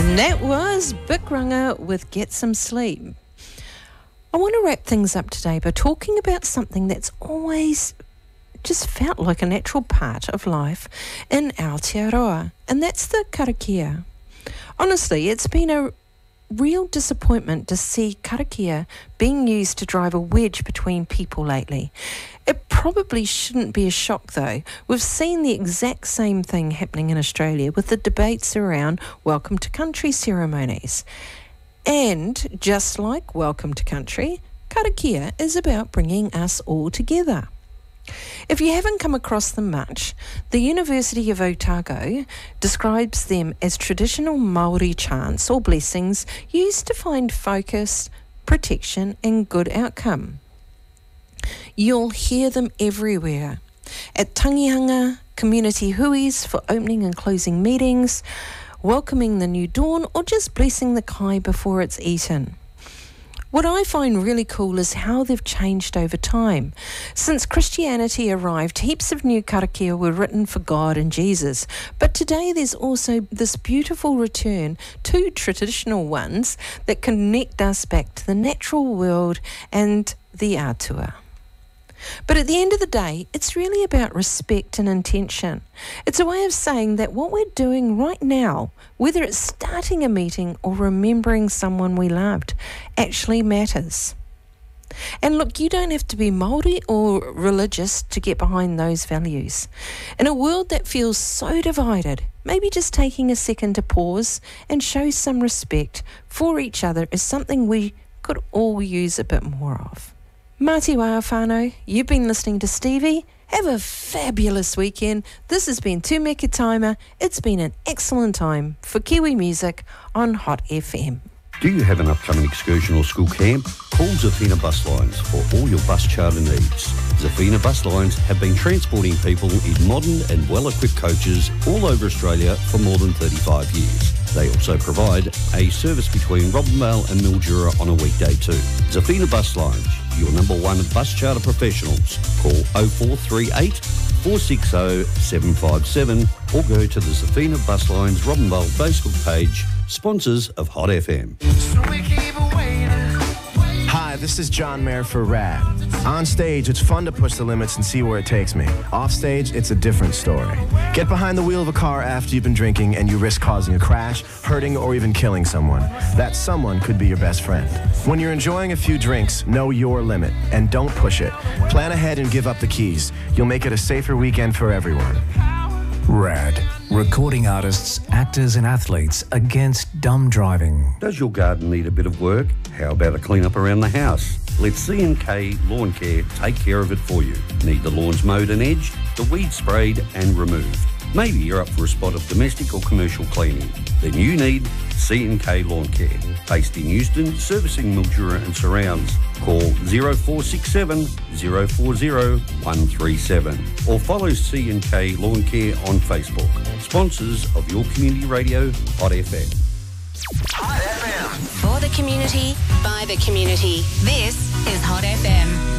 That was Bikranga with Get Some Sleep. I want to wrap things up today by talking about something that's always just felt like a natural part of life in Aotearoa, and that's the karakia. Honestly, it's been a real disappointment to see karakia being used to drive a wedge between people lately. It probably shouldn't be a shock though. We've seen the exact same thing happening in Australia with the debates around Welcome to Country ceremonies. And just like Welcome to Country, karakia is about bringing us all together. If you haven't come across them much, the University of Otago describes them as traditional Māori chants or blessings used to find focus, protection and good outcome. You'll hear them everywhere. At tangihanga, community huis for opening and closing meetings, welcoming the new dawn or just blessing the kai before it's eaten. What I find really cool is how they've changed over time. Since Christianity arrived, heaps of new karakia were written for God and Jesus. But today there's also this beautiful return to traditional ones that connect us back to the natural world and the atua. But at the end of the day, it's really about respect and intention. It's a way of saying that what we're doing right now, whether it's starting a meeting or remembering someone we loved, actually matters. And look, you don't have to be Māori or religious to get behind those values. In a world that feels so divided, maybe just taking a second to pause and show some respect for each other is something we could all use a bit more of. Mā te wā whānau, you've been listening to Stevie. Have a fabulous weekend. This has been Tūmeka Timer. It's been an excellent time for Kiwi music on Hot FM. Do you have an upcoming excursion or school camp? Call Zafina Bus Lines for all your bus charter needs. Zafina Bus Lines have been transporting people in modern and well-equipped coaches all over Australia for more than 35 years. They also provide a service between Robinvale and Mildura on a weekday too. Zafina Bus Lines, your number one bus charter professionals. Call 0438 460 757 or go to the Zafina Bus Lines Robinvale Facebook page, sponsors of Hot FM. Hi, this is John Mayer for RAD. On stage, it's fun to push the limits and see where it takes me. Off stage, it's a different story. Get behind the wheel of a car after you've been drinking and you risk causing a crash, hurting, or even killing someone. That someone could be your best friend. When you're enjoying a few drinks, know your limit and don't push it. Plan ahead and give up the keys. You'll make it a safer weekend for everyone. RAD. Recording artists, actors and athletes against dumb driving. Does your garden need a bit of work? How about a clean up around the house? Let C&K Lawn Care take care of it for you. Need the lawns mowed and edged, the weeds sprayed and removed? Maybe you're up for a spot of domestic or commercial cleaning. Then you need C&K Lawn Care. Based in Euston, servicing Mildura and surrounds. Call 0467 040 137 or follow C&K Lawn Care on Facebook. Sponsors of your community radio, Hot FM. Hot FM. For the community, by the community. This is Hot FM.